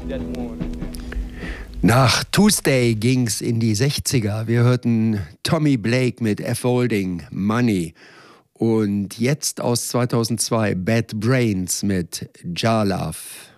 Nach Tuesday ging's in die 60er. Wir hörten Tommy Blake mit F. Holding, Money. Und jetzt aus 2002 Bad Brains mit Jar Love.